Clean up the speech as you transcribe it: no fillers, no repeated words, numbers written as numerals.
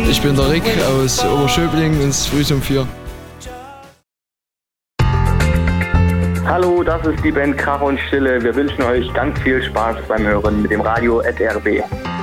Ich bin der Rick aus Oberschöbling ins Früh um 4. Hallo, das ist die Band Krach und Stille. Wir wünschen euch ganz viel Spaß beim Hören mit dem Radio @RB.